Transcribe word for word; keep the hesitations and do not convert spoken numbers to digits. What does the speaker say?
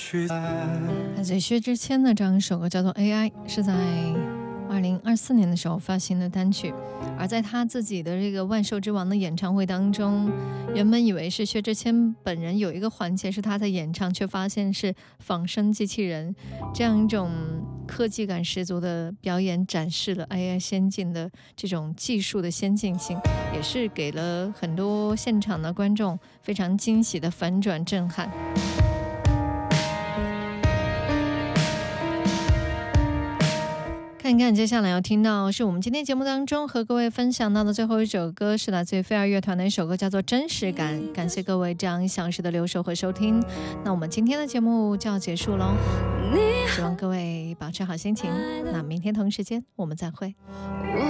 来自薛之谦的这样一首歌叫做 A I， 是在二零二四年的时候发行的单曲。而在他自己的这个万兽之王的演唱会当中，原本以为是薛之谦本人有一个环节是他在演唱，却发现是仿生机器人，这样一种科技感十足的表演展示了 A I 先进的这种技术的先进性，也是给了很多现场的观众非常惊喜的反转震撼。看一看接下来要听到是我们今天节目当中和各位分享到的最后一首歌，是来自于飞儿乐团的一首歌，叫做真实感。感谢各位这样一小时的留守和收听，那我们今天的节目就要结束咯，希望各位保持好心情，那明天同时间我们再会。